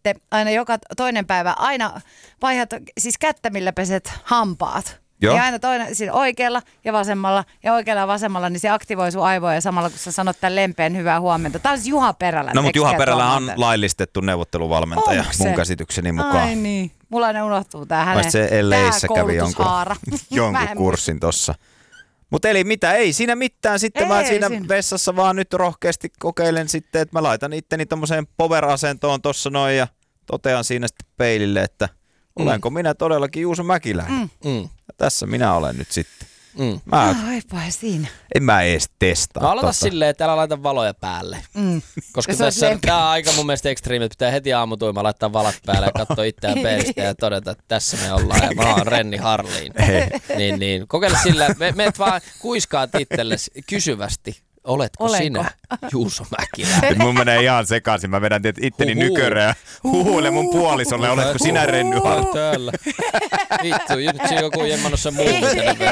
sitten aina joka toinen päivä aina vaihdat siis kättä, millä peset hampaat. Joo. Ja aina toinen siinä oikealla ja vasemmalla ja oikealla ja vasemmalla, niin se aktivoi sun aivoja samalla, kun sä sanot tämän lempeän hyvää huomenta. Tämä olisi Juha Perälä. No mutta Juha Perälä on laillistettu neuvotteluvalmentaja mun käsitykseni mukaan. Ai niin, mulla aina unohtuu tää hänen LA:ssä kävi jonkun Mä kurssin tossa. Mutta eli mitä, ei siinä mitään. Sitten mä siinä vessassa vaan nyt rohkeasti kokeilen sitten, että mä laitan itteni tommoseen power-asentoon tossa noin ja totean siinä sitten peilille, että olenko minä todellakin Juuso Mäkiläinen. Ja tässä minä olen nyt sitten. Aipa siinä. En mä edes testaa. No aloita silleen, että älä laita valoja päälle. Koska tää on aika mun mielestä ekstriimi, että pitää heti aamutuima laittaa valot päälle ja katsoa itseään peilistä ja todeta, että tässä me ollaan ja mä oon Renni Harliin. niin. Kokeile sillä, meet vaan kuiskaat itsellesi kysyvästi. Oletko sinä Juuso Mäkiläinen? Mun menee ihan sekaisin. Mä vedän itteni nykörää. Huhuille mun puolisolle. Oletko sinä Renny Harliin? Täällä. Vittu, nyt siinä joku jemmannut sen muun.